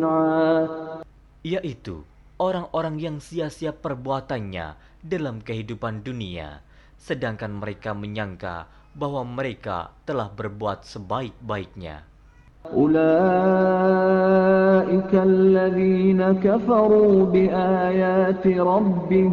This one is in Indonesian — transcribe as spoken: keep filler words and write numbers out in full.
yaitu orang-orang yang sia-sia perbuatannya dalam kehidupan dunia, sedangkan mereka menyangka bahwa mereka telah berbuat sebaik-baiknya. أولئك الذين كفروا بآيات ربهم